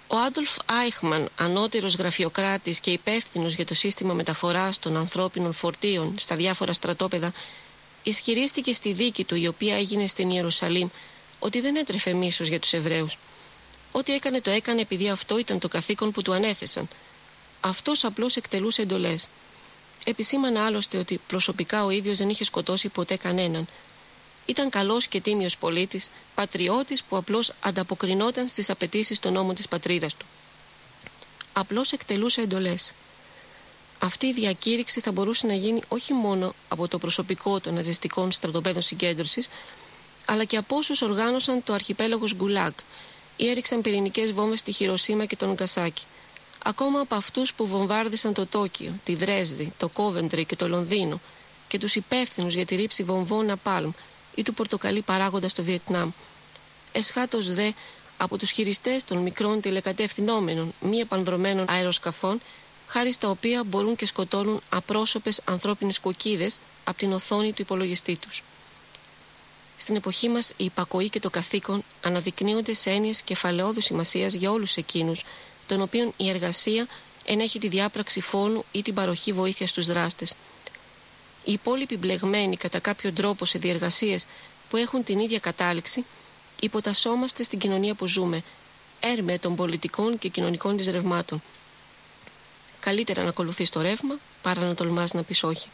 Ο Άντολφ Άιχμαν, ανώτερος γραφειοκράτης και υπεύθυνος για το σύστημα μεταφοράς των ανθρώπινων φορτίων στα διάφορα στρατόπεδα, ισχυρίστηκε στη δίκη του, η οποία έγινε στην Ιερουσαλήμ, ότι δεν έτρεφε μίσος για τους Εβραίους. Ό,τι έκανε το έκανε επειδή αυτό ήταν το καθήκον που του ανέθεσαν. Αυτός απλώς εκτελούσε εντολές. Επισήμανε άλλωστε ότι προσωπικά ο ίδιος δεν είχε σκοτώσει ποτέ κανέναν. Ήταν καλός και τίμιος πολίτης, πατριώτης που απλώς ανταποκρινόταν στις απαιτήσεις των νόμων της πατρίδας του. Απλώς εκτελούσε εντολές. Αυτή η διακήρυξη θα μπορούσε να γίνει όχι μόνο από το προσωπικό των ναζιστικών στρατοπέδων συγκέντρωσης, αλλά και από όσους οργάνωσαν το αρχιπέλαγος Γκουλάγ ή έριξαν πυρηνικές βόμβες στη Χιροσίμα και τον Ναγκασάκι. Ακόμα από αυτούς που βομβάρδισαν το Τόκιο, τη Δρέσδη, το Κόβεντρι και το Λονδίνο και τους υπεύθυνους για τη ρήψη βομβών Ναπάλμ ή του πορτοκαλί παράγοντα στο Βιετνάμ. Εσχάτως δε από τους χειριστές των μικρών τηλεκατευθυνόμενων μη επανδρωμένων αεροσκαφών, χάρη στα οποία μπορούν και σκοτώνουν απρόσωπες ανθρώπινες κοκκίδες από την οθόνη του υπολογιστή τους. Στην εποχή μας η υπακοή και το καθήκον αναδεικνύονται σε έννοιες κεφαλαιόδους σημασίας για όλους εκείνους, των οποίων η εργασία ενέχει τη διάπραξη φόνου ή την παροχή βοήθεια στους δράστες. Οι υπόλοιποι μπλεγμένοι κατά κάποιο τρόπο σε διεργασίες που έχουν την ίδια κατάληξη, υποτασσόμαστε στην κοινωνία που ζούμε, έρμε των πολιτικών και κοινωνικών της ρευμάτων. Καλύτερα να ακολουθείς το ρεύμα παρά να τολμάς να πεις όχι.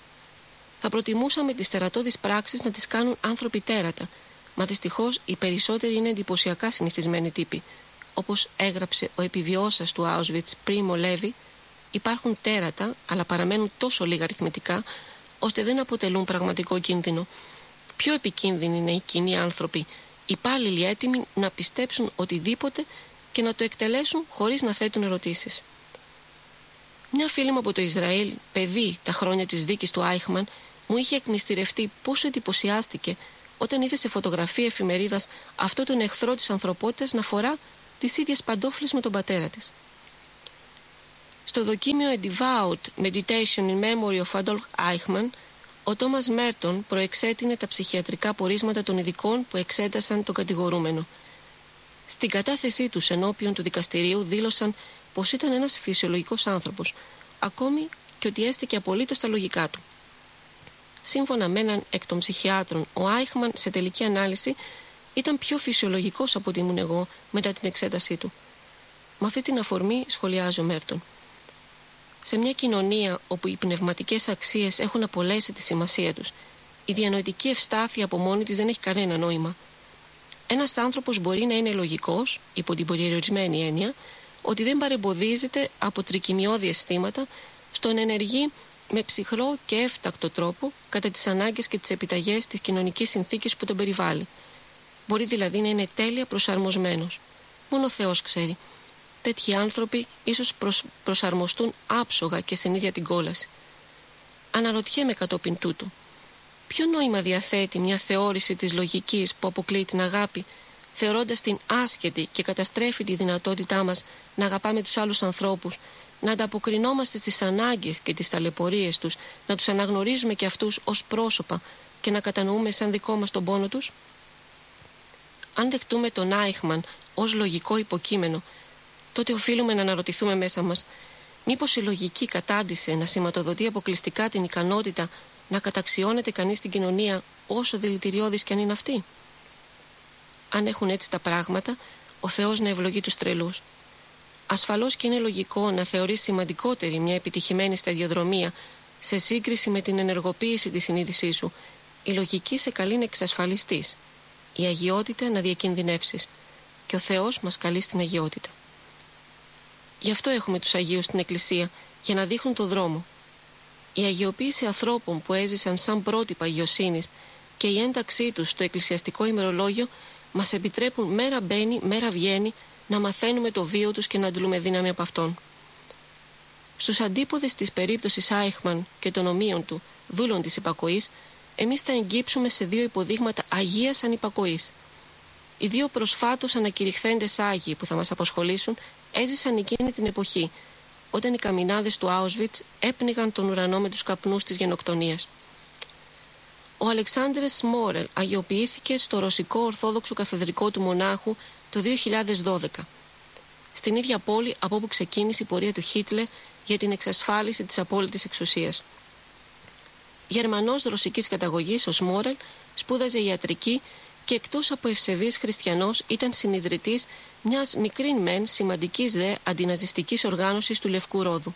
Θα προτιμούσαμε τις τερατώδεις πράξεις να τις κάνουν άνθρωποι τέρατα, μα δυστυχώς οι περισσότεροι είναι εντυπωσιακά συνηθισμένοι τύποι. Όπως έγραψε ο επιβιώσας του Auschwitz Πρίμο Λέβι, υπάρχουν τέρατα, αλλά παραμένουν τόσο λίγα αριθμητικά, ώστε δεν αποτελούν πραγματικό κίνδυνο. Πιο επικίνδυνοι είναι οι κοινοί άνθρωποι, υπάλληλοι έτοιμοι να πιστέψουν οτιδήποτε και να το εκτελέσουν χωρίς να θέτουν ερωτήσεις. Μια φίλη μου από το Ισραήλ, παιδί τα χρόνια της δίκης του Άιχμαν, μου είχε εκμυστηρευτεί πόσο εντυπωσιάστηκε όταν είδε σε φωτογραφία εφημερίδας αυτό τον εχθρό της ανθρωπότητας να φορά τις ίδιες παντόφλες με τον πατέρα της. Στο δοκίμιο A Devout Meditation in Memory of Adolf Eichmann, ο Τόμας Μέρτον προεξέτεινε τα ψυχιατρικά πορίσματα των ειδικών που εξέτασαν τον κατηγορούμενο. Στην κατάθεσή τους ενώπιον του δικαστηρίου δήλωσαν πως ήταν ένας φυσιολογικός άνθρωπος, ακόμη και ότι έστεκε απολύτως στα λογικά του. Σύμφωνα με έναν εκ των ψυχιάτρων, ο Άιχμαν σε τελική ανάλυση ήταν πιο φυσιολογικός από ότι ήμουν εγώ μετά την εξέτασή του. Με αυτή την αφορμή σχολιάζει ο Μέρτον. Σε μια κοινωνία όπου οι πνευματικές αξίες έχουν απολέσει τη σημασία τους, η διανοητική ευστάθεια από μόνη της δεν έχει κανένα νόημα. Ένας άνθρωπος μπορεί να είναι λογικός, υπό την περιορισμένη έννοια, ότι δεν παρεμποδίζεται από τρικυμιώδη αισθήματα στο να ενεργεί με ψυχρό και έφτακτο τρόπο κατά τις ανάγκες και τις επιταγές της κοινωνικής συνθήκης που τον περιβάλλει. Μπορεί δηλαδή να είναι τέλεια προσαρμοσμένος. Μόνο ο Θεός ξέρει. Τέτοιοι άνθρωποι ίσως προσαρμοστούν άψογα και στην ίδια την κόλαση. Αναρωτιέμαι κατόπιν τούτου. Ποιο νόημα διαθέτει μια θεώρηση της λογικής που αποκλείει την αγάπη, θεωρώντας την άσχετη και καταστρέφει τη δυνατότητά μας να αγαπάμε τους άλλους ανθρώπους, να ανταποκρινόμαστε στις ανάγκες και τις ταλαιπωρίες τους, να τους αναγνωρίζουμε και αυτούς ως πρόσωπα και να κατανοούμε σαν δικό μας τον πόνο τους? Αν δεχτούμε τον Άιχμαν ως λογικό υποκείμενο, τότε οφείλουμε να αναρωτηθούμε μέσα μας, μήπως η λογική κατάντησε να σηματοδοτεί αποκλειστικά την ικανότητα να καταξιώνεται κανείς στην κοινωνία, όσο δηλητηριώδης κι αν είναι αυτή? Αν έχουν έτσι τα πράγματα, ο Θεός να ευλογεί τους τρελούς. Ασφαλώς και είναι λογικό να θεωρείς σημαντικότερη μια επιτυχημένη σταδιοδρομία σε σύγκριση με την ενεργοποίηση της συνείδησής σου. Η λογική σε καλεί να εξασφαλιστείς, η αγιότητα να διακινδυνεύσεις, και ο Θεός μας καλεί στην αγιότητα. Γι' αυτό έχουμε τους Αγίους στην Εκκλησία, για να δείχνουν το δρόμο. Η αγιοποίηση ανθρώπων που έζησαν σαν πρότυπα αγιοσύνης και η ένταξή τους στο εκκλησιαστικό ημερολόγιο μας επιτρέπουν μέρα μπαίνει, μέρα βγαίνει να μαθαίνουμε το βίο τους και να αντλούμε δύναμη από αυτόν. Στους αντίποδες της περίπτωσης Άιχμαν και των ομοίων του, δούλων της υπακοής, εμείς θα εγκύψουμε σε δύο υποδείγματα αγίας ανυπακοής. Οι δύο προσφάτως ανακηρυχθέντες Άγιοι που θα μας απασχολήσουν έζησαν εκείνη την εποχή, όταν οι καμινάδες του Auschwitz έπνιγαν τον ουρανό με τους καπνούς της γενοκτονίας. Ο Αλεξάνδρες Σμόρελ αγιοποιήθηκε στο Ρωσικό Ορθόδοξο Καθεδρικό του Μονάχου το 2012. στην ίδια πόλη από όπου ξεκίνησε η πορεία του Χίτλερ για την εξασφάλιση της απόλυτης εξουσίας. Γερμανός ρωσικής καταγωγής, ο Σμόρελ σπούδαζε ιατρική και εκτός από ευσεβής χριστιανός ήταν συνιδρυτής μιας μικρήν μεν σημαντικής δε αντιναζιστικής οργάνωσης του Λευκού Ρόδου.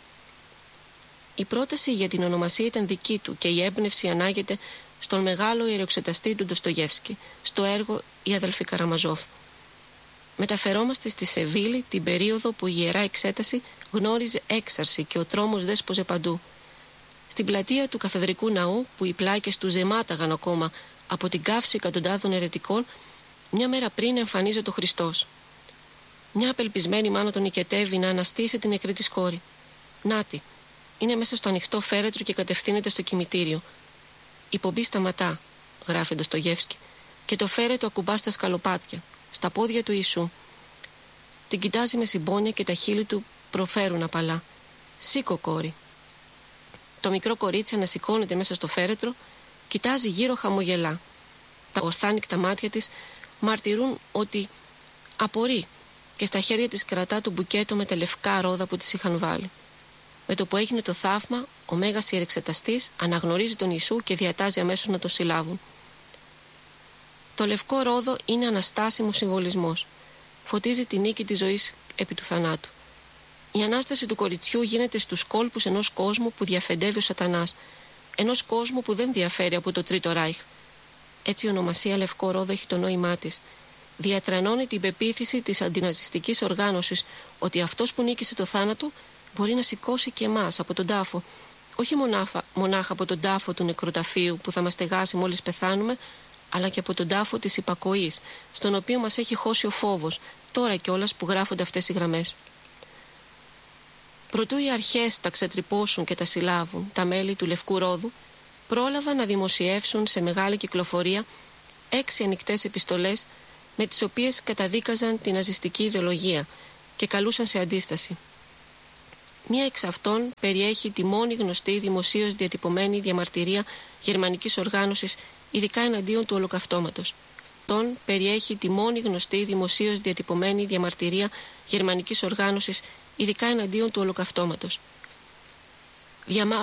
Η πρόταση για την ονομασία ήταν δική του και η έμπνευση ανάγεται στον μεγάλο ιεροεξεταστή του Ντοστογεύσκη, στο έργο «Οι αδελφοί Καραμαζόφ». Μεταφερόμαστε στη Σεβίλη την περίοδο που η Ιερά Εξέταση γνώριζε έξαρση και ο τρόμος δέσποζε παντού. Στην πλατεία του Καθεδρικού Ναού, που οι πλάκες του ζεμάταγαν ακόμα από την καύση εκατοντάδων αιρετικών, μια μέρα πριν εμφανίζεται ο Χριστός. Μια απελπισμένη μάνα τον νικετεύει να αναστήσει την νεκρή της κόρη. Νάτι, είναι μέσα στο ανοιχτό φέρετρο και κατευθύνεται στο κημητήριο. Η πομπή σταματά, γράφει Ντοστογεύσκη, και το φέρετρο ακουμπά στα σκαλοπάτια, στα πόδια του Ιησού. Την κοιτάζει με συμπόνια και τα χείλη του προφέρουν απαλά. «Σήκω, κόρη». Το μικρό κορίτσι ανασηκώνεται μέσα στο φέρετρο, κοιτάζει γύρω, χαμογελά. Τα ορθάνικτα μάτια της μαρτυρούν ότι απορεί και στα χέρια της κρατά το μπουκέτο με τα λευκά ρόδα που της είχαν βάλει. Με το που έγινε το θαύμα, ο μέγας ιερεξεταστής αναγνωρίζει τον Ιησού και διατάζει αμέσως να το συλλάβουν. Το λευκό ρόδο είναι αναστάσιμος συμβολισμός. Φωτίζει τη νίκη της ζωής επί του θανάτου. Η Ανάσταση του κοριτσιού γίνεται στους κόλπους ενός κόσμου που διαφεντεύει ο σατανάς, ενός κόσμου που δεν διαφέρει από το Τρίτο Ράιχ. Έτσι η ονομασία Λευκό Ρόδο έχει το νόημά της. Διατρανώνει την πεποίθηση της αντιναζιστικής οργάνωσης ότι αυτός που νίκησε το θάνατο μπορεί να σηκώσει και εμάς από τον τάφο, όχι μονάχα από τον τάφο του νεκροταφείου που θα μας στεγάσει μόλις πεθάνουμε, αλλά και από τον τάφο της υπακοής, στον οποίο μας έχει χώσει ο φόβος, τώρα κιόλας που γράφονται αυτές οι γραμμές. Προτού οι αρχές τα ξετρυπώσουν και τα συλλάβουν, τα μέλη του Λευκού Ρόδου πρόλαβαν να δημοσιεύσουν σε μεγάλη κυκλοφορία 6 ανοιχτές επιστολές με τις οποίες καταδίκαζαν την ναζιστική ιδεολογία και καλούσαν σε αντίσταση. Μία εξ αυτών περιέχει τη μόνη γνωστή δημοσίως διατυπωμένη διαμαρτυρία γερμανικής οργάνωσης, ειδικά εναντίον του ολοκαυτώματος. Περιέχει τη μόνη γνωστή δημοσίως διατυπωμένη διαμαρτυρία γερμανικής οργάνωσης, ειδικά εναντίον του ολοκαυτώματος.